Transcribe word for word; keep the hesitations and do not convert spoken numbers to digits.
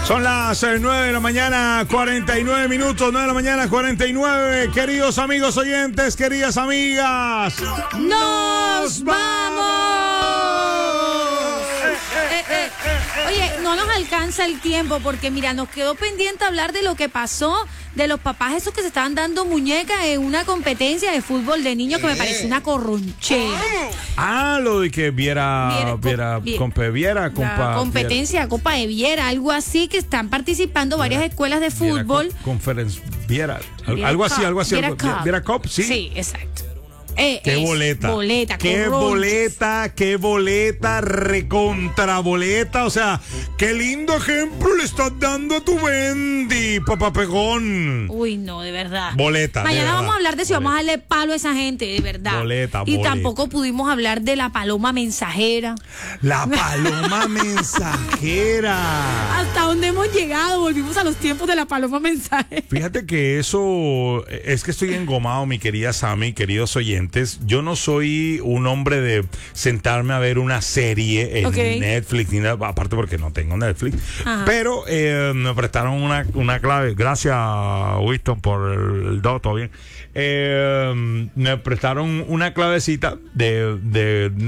Son las eh, nueve de la mañana, cuarenta y nueve minutos, nueve de la mañana, cuarenta y nueve. Queridos amigos oyentes, queridas amigas, ¡nos vamos! Eh, eh, eh. Oye, no nos alcanza el tiempo porque, mira, nos quedó pendiente hablar de lo que pasó, de los papás esos que se estaban dando muñecas en una competencia de fútbol de niños que me pareció una corronchera. Ah, lo de que viera, Viera, viera, viera. compa, viera, compa, La competencia, Copa de Viera, algo así, que están participando varias escuelas de viera, fútbol. Viera, conference, viera, Viera algo así, Cup, algo así, Viera algo, Cup. Viera Cup, sí. Sí, exacto. Eh, Qué es boleta. Boleta, Qué corronches. boleta, qué boleta, recontra boleta. O sea, qué lindo ejemplo le estás dando a tu Bendy, papá pegón. Uy, no, de verdad. Boleta. de Mañana verdad. vamos a hablar de si Boleta. vamos a darle palo a esa gente, de verdad. Boleta, y boleta. tampoco pudimos hablar de la paloma mensajera. La paloma mensajera. ¿Hasta dónde hemos llegado? Volvimos a los tiempos de la paloma mensajera. Fíjate que eso, es que estoy engomado, mi querida Sammy, queridos oyentes. Yo no soy un hombre de sentarme a ver una serie en Okay. Netflix, ni nada, aparte porque no tengo Netflix. Ajá. Pero eh, me prestaron una, una clave. Gracias, Winston, por el, el do, todo bien. Eh, me prestaron una clavecita de, de